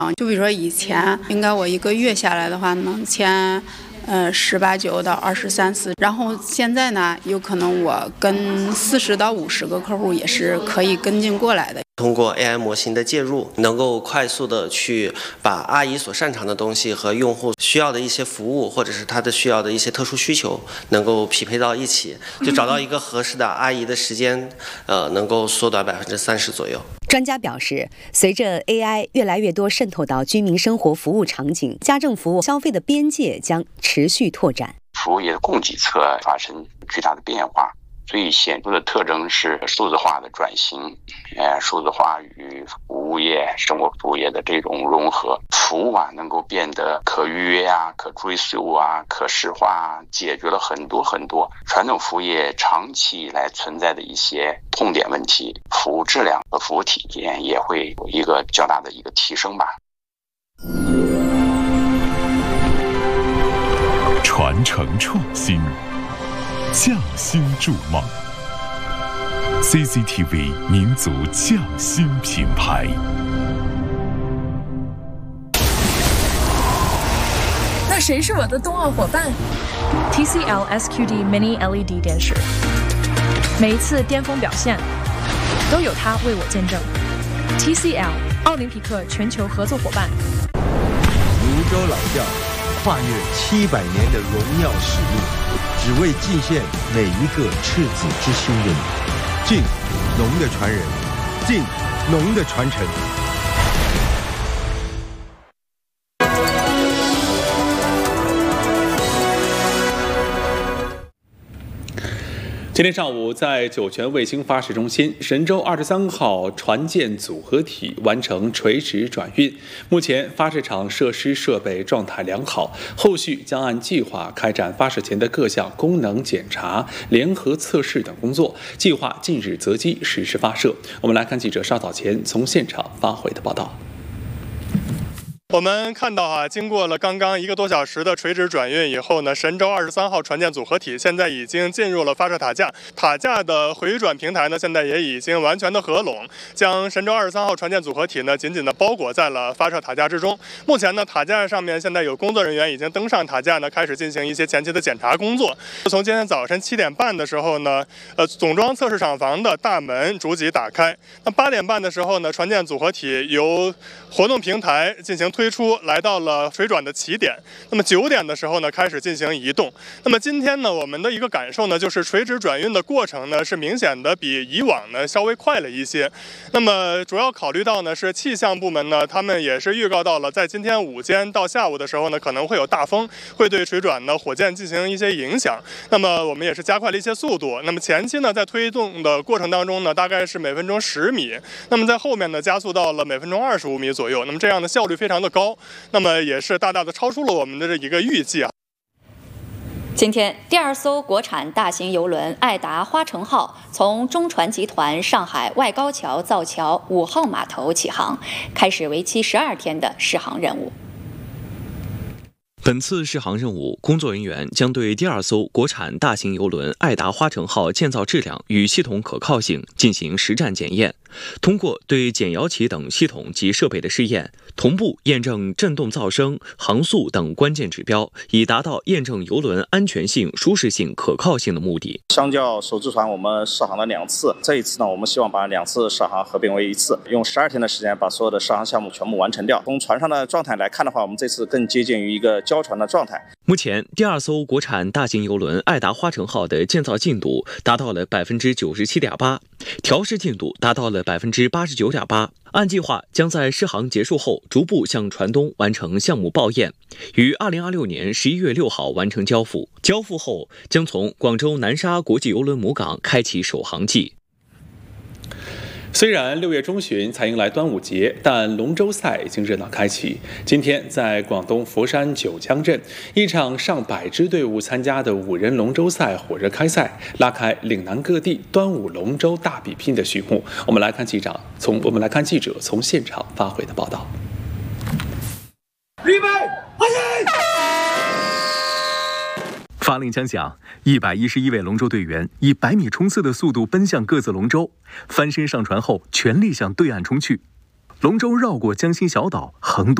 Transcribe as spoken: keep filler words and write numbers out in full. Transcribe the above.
就比如说以前，应该我一个月下来的话能签，呃十八九到二十三四，然后现在呢，有可能我跟四十到五十个客户也是可以跟进过来的。 通过 A I 模型的介入，能够快速的去把阿姨所擅长的东西和用户需要的一些服务，或者是他的需要的一些特殊需求，能够匹配到一起，就找到一个合适的阿姨的时间，呃，能够缩短百分之三十左右。 专家表示，随着 A I 越来越多渗透到居民生活服务场景，家政服务消费的边界将持续拓展。 服务业的供给侧发生巨大的变化。最显著的特征是数字化的转型，呃，数字化与服务业、生活服务业的这种融合，服务啊能够变得可预约啊、可追溯啊、可视化啊，解决了很多很多传统服务业长期以来存在的一些痛点问题，服务质量和服务体验也会有一个较大的一个提升吧。 传承创新，匠心筑梦 ，C C T V 民族匠心品牌。 那谁是我的冬奥伙伴 ？T C L S Q D Mini L E D 电视，每一次巅峰表现都有它为我见证。T C L 奥林匹克全球合作伙伴。 泸州老窖跨越七百年的荣耀使命，只为尽献每一个赤子之心的你。敬农的传人，敬农的传承。 今天上午，在酒泉卫星发射中心，神舟二十三号船舰组合体完成垂直转运。目前发射场设施设备状态良好，后续将按计划开展发射前的各项功能检查、联合测试等工作，计划近日择机实施发射。我们来看记者稍早前从现场发回的报道。 我们看到啊，经过了刚刚一个多小时的垂直转运以后呢，神舟二十三号船舰组合体现在已经进入了发射塔架，塔架的回转平台呢，现在也已经完全的合拢，将神舟二十三号船舰组合体呢紧紧的包裹在了发射塔架之中。目前呢，塔架上面现在有工作人员已经登上塔架呢，开始进行一些前期的检查工作。从今天早晨七点半的时候呢，呃，总装测试厂房的大门逐级打开。那八点半的时候呢，船舰组合体由活动平台进行推出，来到了水转的起点。那么九点的时候呢，开始进行移动。那么今天呢，我们的一个感受呢，就是垂直转运的过程呢，是明显的比以往呢稍微快了一些。那么主要考虑到呢，是气象部门呢，他们也是预告到了，在今天午间到下午的时候呢，可能会有大风，会对水转呢火箭进行一些影响。那么我们也是加快了一些速度。那么前期呢，在推动的过程当中呢，大概是每分钟十米。那么在后面呢，加速到了每分钟二十五米左右。那么这样的效率非常的高。那么也是大大的超出了我们的这一个预计啊。 今天，第二艘国产大型邮轮爱达花城号从中船集团上海外高桥造桥五号码头起航，开始为期十二天的试航任务。 本次试航任务，工作人员将对第二艘国产大型邮轮爱达花城号建造质量与系统可靠性进行实战检验，通过对减摇起等系统及设备的试验，同步验证振动噪声、航速等关键指标，以达到验证邮轮安全性、舒适性、可靠性的目的。 相较首支船，我们试航了两次，这一次呢，我们希望把两次试航合并为一次，用十二天的时间把所有的试航项目全部完成掉。从船上的状态来看的话，我们这次更接近于一个交船的状态。 目前，第二艘国产大型邮轮爱达花城号的建造进度达到了百分之九十七点八，调试进度达到了百分之八十九点八。按计划，将在试航结束后逐步向船东完成项目报验，于二零二六年十一月六号完成交付。交付后，将从广州南沙国际邮轮母港开启首航季。 虽然六月中旬才迎来端午节，但龙舟赛已经热闹开启。今天在广东佛山九江镇，一场上百支队伍参加的五人龙舟赛火热开赛，拉开岭南各地端午龙舟大比拼的序幕。我们来看记者从我们来看记者从现场发回的报道。 预备，开始！发令枪响，一百一十一位龙舟队员以百米冲刺的速度奔向各自龙舟，翻身上船后全力向对岸冲去。 龙舟绕过江心小岛，横渡